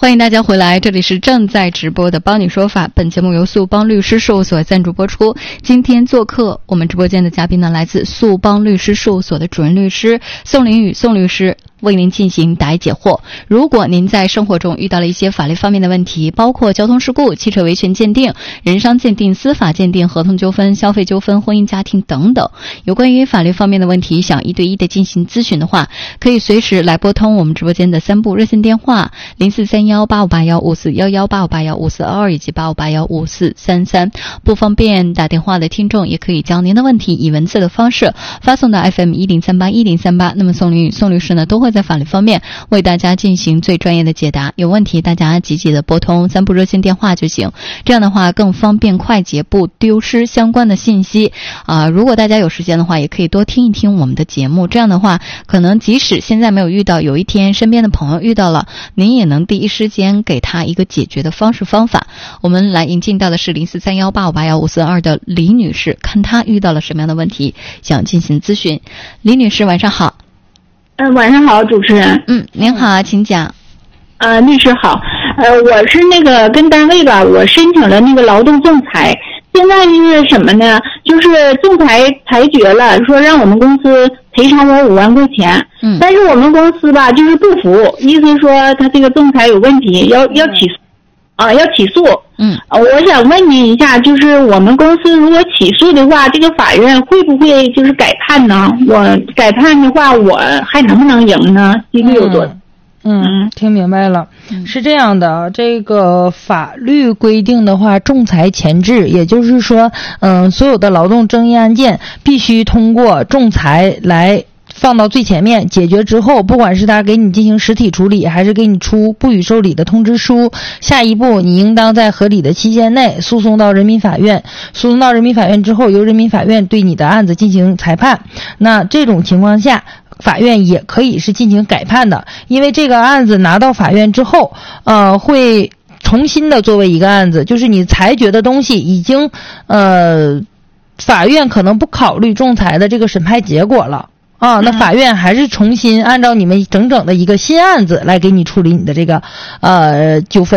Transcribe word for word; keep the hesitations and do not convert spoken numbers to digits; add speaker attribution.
Speaker 1: 欢迎大家回来，这里是正在直播的帮你说法，本节目由速帮律师事务所赞助播出。今天做客我们直播间的嘉宾呢，来自速帮律师事务所的主任律师宋林宇宋律师，为您进行答疑解惑。如果您在生活中遇到了一些法律方面的问题，包括交通事故、汽车维权鉴定、人伤鉴定、司法鉴定、合同纠纷、消费纠纷、婚姻家庭等等，有关于法律方面的问题想一对一的进行咨询的话，可以随时来拨通我们直播间的三部热线电话零四三幺八五八幺五四一一八五八幺五四二二以及八五八幺五四三三。不方便打电话的听众也可以将您的问题以文字的方式发送到 F M 一零三八一零三八，那么宋律宋律师呢都会在法律方面为大家进行最专业的解答，有问题大家积极的拨通三部热线电话就行，这样的话更方便快捷，不丢失相关的信息啊、呃。如果大家有时间的话，也可以多听一听我们的节目，这样的话可能即使现在没有遇到，有一天身边的朋友遇到了，您也能第一时间给他一个解决的方式方法。我们来引进到的是零四三幺八五八幺五四二的李女士，看她遇到了什么样的问题想进行咨询。李女士晚上好。
Speaker 2: 嗯、呃，晚上好，主持人。
Speaker 1: 嗯，您好，请讲。
Speaker 2: 呃，律师好。呃，我是那个跟单位吧，我申请了那个劳动仲裁，现在是什么呢？就是仲裁裁决了，说让我们公司赔偿我五万块钱。嗯。但是我们公司吧，就是不服，意思说他这个仲裁有问题，要要起诉。啊，要起诉。嗯，我想问您一下，就是我们公司如果起诉的话，这个法院会不会就是改判呢？我改判的话，我还能不能赢呢？几率有多？
Speaker 3: 嗯，嗯听明白了，是这样的，这个法律规定的话，仲裁前置，也就是说，嗯，所有的劳动争议案件必须通过仲裁来放到最前面解决之后，不管是他给你进行实体处理，还是给你出不予受理的通知书，下一步你应当在合理的期限内诉讼到人民法院，诉讼到人民法院之后，由人民法院对你的案子进行裁判。那这种情况下，法院也可以是进行改判的，因为这个案子拿到法院之后，呃，会重新的作为一个案子，就是你裁决的东西已经，呃，法院可能不考虑仲裁的这个审判结果了。啊，那法院还是重新按照你们整整的一个新案子来给你处理你的这个呃纠纷。